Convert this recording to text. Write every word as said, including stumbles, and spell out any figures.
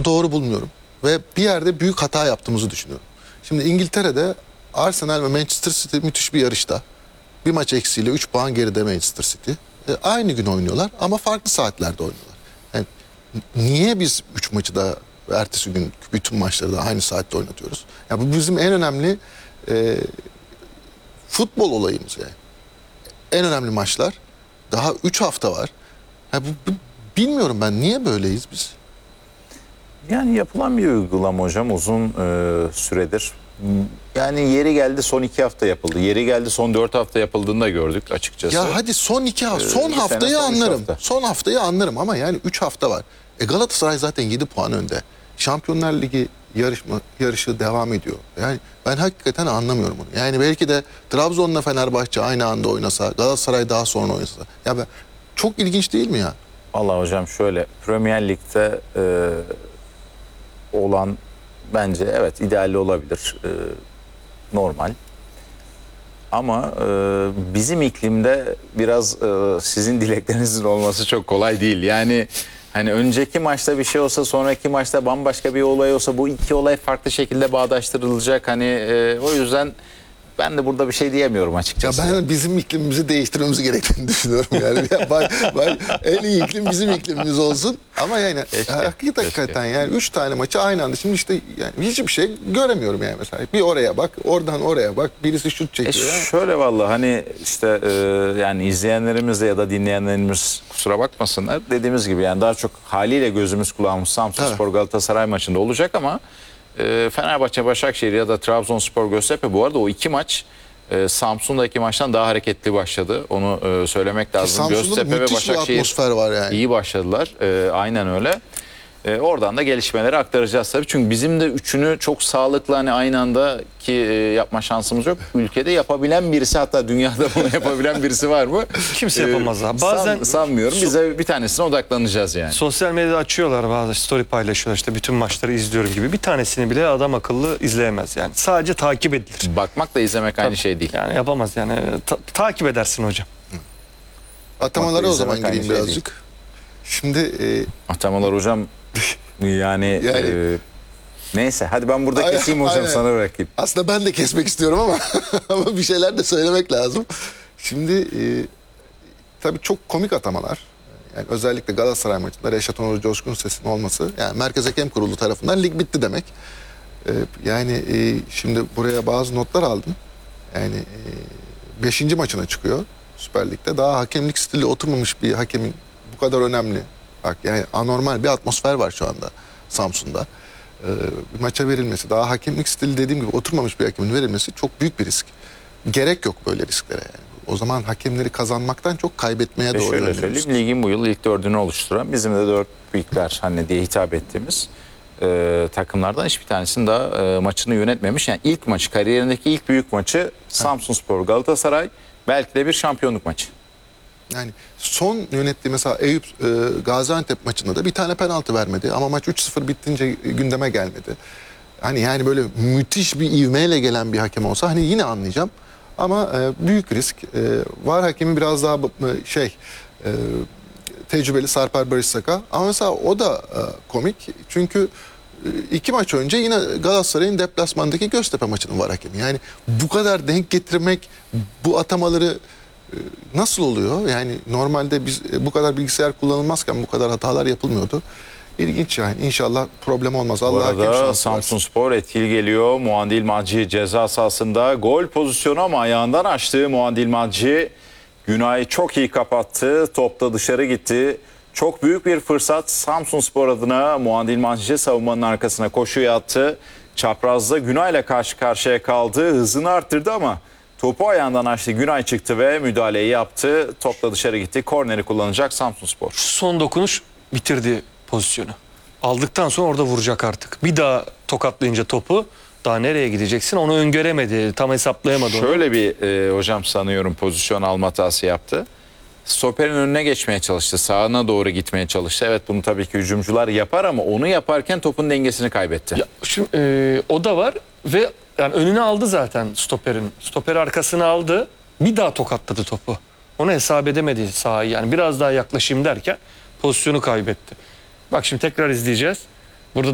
doğru bulmuyorum. Ve bir yerde büyük hata yaptığımızı düşünüyorum. Şimdi İngiltere'de Arsenal ve Manchester City müthiş bir yarışta. Bir maç eksiğiyle üç puan geride Manchester City. E, aynı gün oynuyorlar ama farklı saatlerde oynuyorlar. Yani niye biz üç maçı da ertesi gün bütün maçları da aynı saatte oynatıyoruz? Ya bu bizim en önemli e, futbol olayımız yani. En önemli maçlar. Daha üç hafta var. Ya bu, bu, bilmiyorum ben niye böyleyiz biz? Yani yapılan bir uygulama hocam uzun e, süredir. Yani yeri geldi son iki hafta yapıldı. Yeri geldi son dört hafta yapıldığını da gördük açıkçası. Ya hadi son iki hafta, son Ee, haftayı son anlarım. hafta. Son haftayı anlarım ama yani üç hafta var. E Galatasaray zaten yedi puan önde. Şampiyonlar Ligi yarışma yarışı devam ediyor. Yani ben hakikaten anlamıyorum bunu. Yani belki de Trabzon'la Fenerbahçe aynı anda oynasa, Galatasaray daha sonra oynasa. Ya ben, çok ilginç değil mi ya? Vallahi hocam şöyle Premier Lig'de e, olan bence evet idealli olabilir. E, normal. Ama e, bizim iklimde biraz e, sizin dileklerinizin olması çok kolay değil. Yani hani önceki maçta bir şey olsa sonraki maçta bambaşka bir olay olsa bu iki olay farklı şekilde bağdaştırılacak. Hani e, o yüzden ben de burada bir şey diyemiyorum açıkçası. Ya ben bizim iklimimizi değiştirmemiz gerektiğini düşünüyorum yani. Ya ben, ben en iyi iklim bizim iklimimiz olsun. Ama yani Keşke, hakikaten keşke. yani üç tane maçı aynı anda. Şimdi işte yani hiçbir şey göremiyorum yani mesela. Bir oraya bak, oradan oraya bak. Birisi şut E çekiyor. yani. şöyle vallahi hani işte e, yani izleyenlerimiz de ya da dinleyenlerimiz kusura bakmasınlar. Dediğimiz gibi yani daha çok haliyle gözümüz kulağımız Samsunspor Galatasaray maçında olacak ama e, Fenerbahçe Başakşehir ya da Trabzonspor Göztepe bu arada o iki maç e, Samsun'daki maçtan daha hareketli başladı. Onu e, söylemek lazım. Samsun'da Göztepe ve müthiş bir Başakşehir atmosfer var yani. iyi başladılar. E, aynen öyle. E, oradan da gelişmeleri aktaracağız tabii. Çünkü bizim de üçünü çok sağlıklı hani aynı anda ki e, yapma şansımız yok. Ülkede yapabilen birisi hatta dünyada bunu yapabilen birisi var mı? Kimse yapamaz abi. Bazen San, sanmıyorum. Bize bir tanesine odaklanacağız yani. sosyal medyada açıyorlar, bazı story paylaşıyorlar, işte bütün maçları izliyorum gibi. Bir tanesini bile adam akıllı izleyemez yani. Sadece takip edilir. Bakmak da izlemek aynı şey değil. Yani yapamaz yani. Ta- takip edersin hocam. Atamalara o izlemek zaman aynı gireyim şey birazcık. Şimdi e, Atamalar hocam yani, Yani- e, neyse hadi ben burada Aynen, keseyim hocam aynen. sana bırakayım. aslında ben de kesmek istiyorum ama ama bir şeyler de söylemek lazım. Şimdi e, tabii çok komik atamalar. Yani özellikle Galatasaray maçında Reşat Onur Coşkun Ses'in olması. Yani Merkez Hakem Kurulu tarafından lig bitti demek. E, yani e, şimdi buraya bazı notlar aldım. Yani e, beşinci maçına çıkıyor Süper Lig'de. Daha hakemlik stili oturmamış bir hakemin bu kadar önemli. Bak yani anormal bir atmosfer var şu anda Samsun'da. Ee, bir maça verilmesi, daha hakemlik stili dediğim gibi oturmamış bir hakemin verilmesi çok büyük bir risk. Gerek yok böyle risklere yani. O zaman hakemleri kazanmaktan çok kaybetmeye Ve doğru şöyle yöneliyoruz. söyleyeyim ligin bu yıl ilk dördünü oluşturan bizim de dört büyükler hani diye hitap ettiğimiz e, takımlardan hiçbir tanesinin daha e, maçını yönetmemiş. Yani ilk maçı kariyerindeki ilk büyük maçı Samsunspor Galatasaray belki de bir şampiyonluk maçı. Yani son yönettiği mesela Eyüp e, Gaziantep maçında da bir tane penaltı vermedi ama maç üç sıfır bittince gündeme gelmedi. Hani yani böyle müthiş bir ivmeyle gelen bir hakem olsa hani yine anlayacağım. Ama e, büyük risk. E, var hakemi biraz daha e, şey e, tecrübeli Sarper Barış Saka. Ama mesela o da e, komik. Çünkü e, iki maç önce yine Galatasaray'ın deplasmandaki Göztepe maçının var hakemi. Yani bu kadar denk getirmek, bu atamaları e, nasıl oluyor? Yani normalde biz e, bu kadar bilgisayar kullanılmazken bu kadar hatalar yapılmıyordu. İlginç yani. İnşallah problem olmaz. Bu Allah hakem arada şansı versin. Samsunspor etkili geliyor. Muandil Madci ceza sahasında gol pozisyonu ama ayağından açtı. Muandil Madci Günay'ı çok iyi kapattı. Top da dışarı gitti. Çok büyük bir fırsat Samsunspor adına. Muandil Madci savunmanın arkasına koşuyu attı. Çaprazda Günay'la karşı karşıya kaldı. Hızını arttırdı ama topu ayağından açtı. Günay çıktı ve müdahaleyi yaptı. Top da dışarı gitti. Korneri kullanacak Samsunspor. Son dokunuş bitirdi pozisyonu. Aldıktan sonra orada vuracak artık. Bir daha tokatlayınca topu daha nereye gideceksin onu öngöremedi. Tam hesaplayamadı onu. Şöyle bir e, hocam sanıyorum pozisyon alma hatası yaptı. Stoperin önüne geçmeye çalıştı. Sağına doğru gitmeye çalıştı. Evet bunu tabii ki hücumcular yapar ama onu yaparken topun dengesini kaybetti. Ya, şimdi, e, o da var ve yani önüne aldı zaten stoperin. Stoper arkasını aldı. Bir daha tokatladı topu. Onu hesap edemedi sahayı. Yani biraz daha yaklaşayım derken pozisyonu kaybetti. Bak şimdi tekrar izleyeceğiz.